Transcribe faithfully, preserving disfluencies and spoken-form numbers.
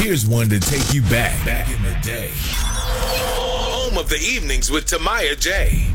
Here's one to take you back, back in the day. Home of the evenings with Tamaya J.